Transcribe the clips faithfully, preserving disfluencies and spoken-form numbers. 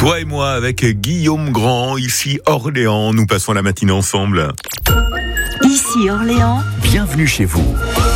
Toi et moi avec Guillaume Grand, ici Orléans, nous passons la matinée ensemble. Ici Orléans, bienvenue chez vous.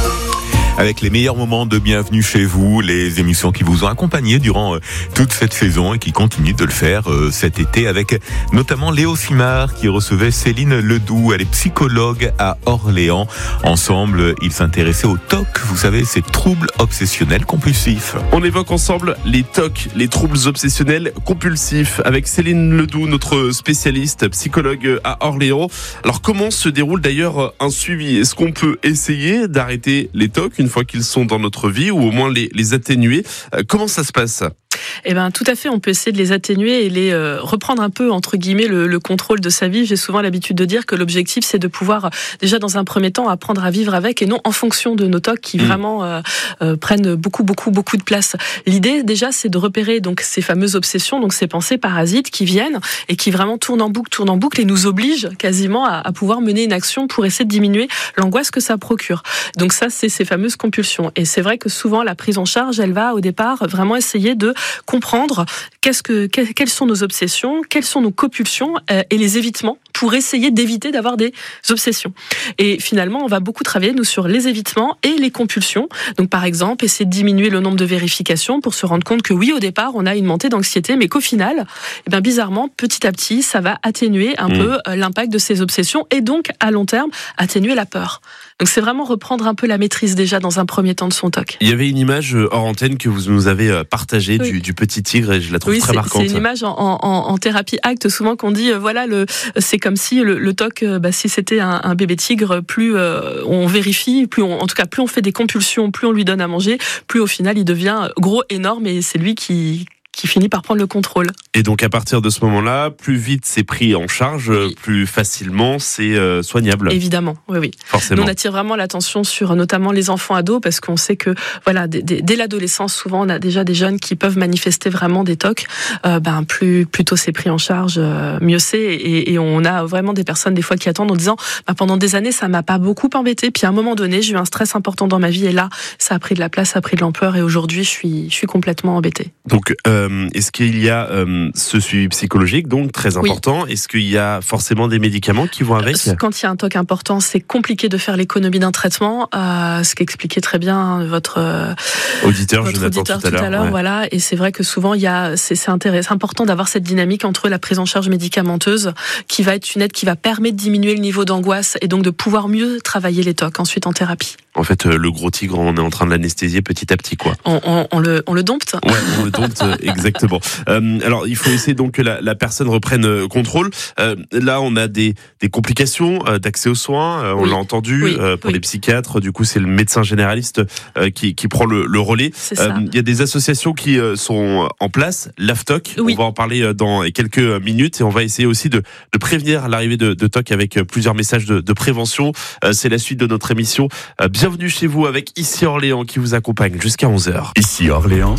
Avec les meilleurs moments de Bienvenue chez vous, les émissions qui vous ont accompagné durant euh, toute cette saison et qui continuent de le faire euh, cet été avec notamment Léo Simard qui recevait Céline Ledoux. Elle est psychologue à Orléans. Ensemble, ils s'intéressaient au T O C, vous savez, ces troubles obsessionnels compulsifs. On évoque ensemble les T O C, les troubles obsessionnels compulsifs, avec Céline Ledoux, notre spécialiste psychologue à Orléans. Alors comment se déroule d'ailleurs un suivi ? Est-ce qu'on peut essayer d'arrêter les T O C une fois qu'ils sont dans notre vie, ou au moins les, les atténuer ? euh, Comment ça se passe ? Eh ben, tout à fait, on peut essayer de les atténuer et les euh, reprendre un peu, entre guillemets, le, le contrôle de sa vie. J'ai souvent l'habitude de dire que l'objectif, c'est de pouvoir, déjà dans un premier temps, apprendre à vivre avec et non en fonction de nos T O C qui mmh. vraiment euh, euh, prennent beaucoup, beaucoup, beaucoup de place. L'idée, déjà, c'est de repérer donc ces fameuses obsessions, donc ces pensées parasites qui viennent et qui vraiment tournent en boucle, tournent en boucle et nous obligent quasiment à, à pouvoir mener une action pour essayer de diminuer l'angoisse que ça procure. Donc ça, c'est ces fameuses compulsions. Et c'est vrai que souvent, la prise en charge, elle va au départ vraiment essayer de comprendre qu'est-ce que, quelles sont nos obsessions, quelles sont nos compulsions euh, et les évitements pour essayer d'éviter d'avoir des obsessions. Et finalement, on va beaucoup travailler, nous, sur les évitements et les compulsions. Donc, par exemple, essayer de diminuer le nombre de vérifications pour se rendre compte que oui, au départ, on a une montée d'anxiété, mais qu'au final, eh bien, bizarrement, petit à petit, ça va atténuer un mmh. peu euh, l'impact de ces obsessions et donc, à long terme, atténuer la peur. Donc, c'est vraiment reprendre un peu la maîtrise déjà dans un premier temps de son T O C. Il y avait une image hors antenne que vous nous avez partagée oui. du, du petit tigre et je la trouve oui, très c'est, marquante. C'est une image en, en, en thérapie ACT souvent qu'on dit, euh, voilà, le, c'est comme si le, le T O C, euh, bah, si c'était un, un bébé tigre, plus euh, on vérifie, plus on, en tout cas, plus on fait des compulsions, plus on lui donne à manger, plus au final il devient gros, énorme et c'est lui qui... qui finit par prendre le contrôle. Et donc à partir de ce moment-là, plus vite c'est pris en charge, oui. plus facilement c'est euh, soignable. Évidemment, oui, oui. Forcément. Nous, on attire vraiment l'attention sur notamment les enfants ados parce qu'on sait que voilà, dès, dès, dès l'adolescence, souvent on a déjà des jeunes qui peuvent manifester vraiment des T O C. Euh, ben plus plus tôt c'est pris en charge, euh, mieux c'est. Et, et on a vraiment des personnes des fois qui attendent en disant ben, pendant des années ça m'a pas beaucoup embêté. Puis à un moment donné, j'ai eu un stress important dans ma vie et là ça a pris de la place, ça a pris de l'ampleur et aujourd'hui je suis je suis complètement embêtée. Donc euh, est-ce qu'il y a euh, ce suivi psychologique, donc très important ? Oui. Est-ce qu'il y a forcément des médicaments qui vont avec ? Quand il y a un T O C important, c'est compliqué de faire l'économie d'un traitement, euh, ce qu'expliquait très bien votre euh, auditeur, votre Jonathan, auditeur tout à l'heure. À l'heure ouais. Voilà, et c'est vrai que souvent il y a, c'est, c'est intéressant, important d'avoir cette dynamique entre la prise en charge médicamenteuse, qui va être une aide qui va permettre de diminuer le niveau d'angoisse et donc de pouvoir mieux travailler les T O C ensuite en thérapie. En fait, le gros tigre, on est en train de l'anesthésier petit à petit, quoi. On, on, on le, on le dompte. Ouais, on le dompte, exactement. Euh, alors, il faut essayer donc que la, la personne reprenne contrôle. Euh, là, on a des, des complications euh, d'accès aux soins. Euh, on oui. l'a entendu oui. euh, pour oui. les psychiatres. Du coup, c'est le médecin généraliste euh, qui, qui prend le, le relais. C'est ça. Il y a des associations qui euh, sont en place. L'A F T O C. Oui. On va en parler dans quelques minutes et on va essayer aussi de, de prévenir l'arrivée de, de T O C avec plusieurs messages de, de prévention. Euh, c'est la suite de notre émission. Euh, bienvenue chez vous avec Ici Orléans qui vous accompagne jusqu'à onze heures. Ici Orléans,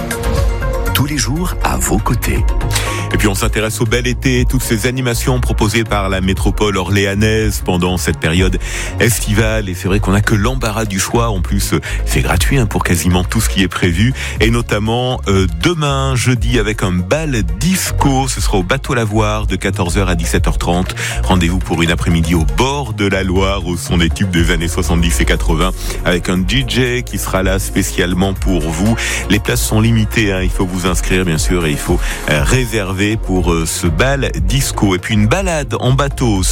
tous les jours à vos côtés. Et puis on s'intéresse au bel été, toutes ces animations proposées par la métropole orléanaise pendant cette période estivale. Et c'est vrai qu'on n'a que l'embarras du choix. En plus, c'est gratuit hein, pour quasiment tout ce qui est prévu. Et notamment euh, demain, jeudi, avec un bal disco. Ce sera au Bateau Lavoir de quatorze heures à dix-sept heures trente. Rendez-vous pour une après-midi au bord de la Loire, au son des tubes des années soixante-dix et quatre-vingts, avec un D J qui sera là spécialement pour vous. Les places sont limitées, hein. Il faut vous inscrire bien sûr et il faut euh, réserver pour ce bal disco. Et puis une balade en bateau